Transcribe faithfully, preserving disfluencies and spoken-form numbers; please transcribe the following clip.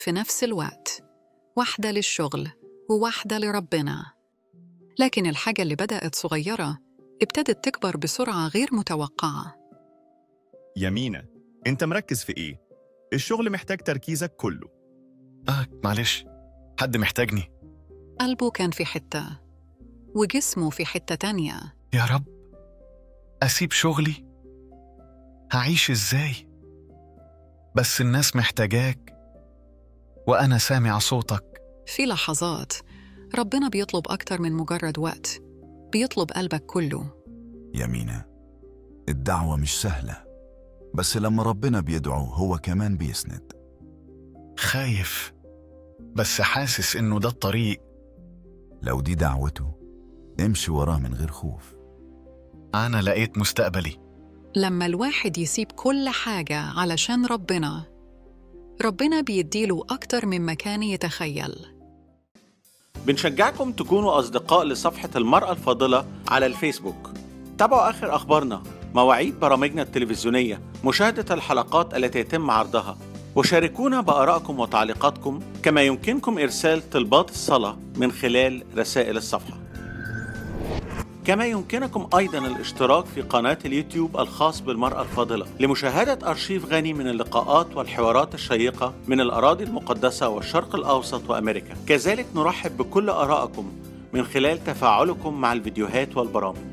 في نفس الوقت، واحدة للشغل وواحدة لربنا. لكن الحاجة اللي بدأت صغيرة ابتدت تكبر بسرعة غير متوقعة. يمينة، أنت مركز في إيه؟ الشغل محتاج تركيزك كله. آه معلش، حد محتاجني. قلبه كان في حتة وجسمه في حتة تانية. يا رب، أسيب شغلي؟ هعيش إزاي؟ بس الناس محتاجاك وأنا سامع صوتك. في لحظات ربنا بيطلب أكتر من مجرد وقت، بيطلب قلبك كله. يمينة، الدعوة مش سهلة، بس لما ربنا بيدعو هو كمان بيسند. خايف، بس حاسس إنه ده الطريق. لو دي دعوته امشي وراه من غير خوف. أنا لقيت مستقبلي. لما الواحد يسيب كل حاجة علشان ربنا، ربنا بيديله أكتر مما كان يتخيل. بنشجعكم تكونوا أصدقاء لصفحة المرأة الفاضلة على الفيسبوك. تابعوا آخر أخبارنا، مواعيد برامجنا التلفزيونية، مشاهدة الحلقات التي يتم عرضها، وشاركونا بآرائكم وتعليقاتكم. كما يمكنكم إرسال طلبات الصلاة من خلال رسائل الصفحة. كما يمكنكم أيضاً الاشتراك في قناة اليوتيوب الخاص بالمرأة الفاضلة لمشاهدة أرشيف غني من اللقاءات والحوارات الشيقة من الأراضي المقدسة والشرق الأوسط وأمريكا. كذلك نرحب بكل آرائكم من خلال تفاعلكم مع الفيديوهات والبرامج.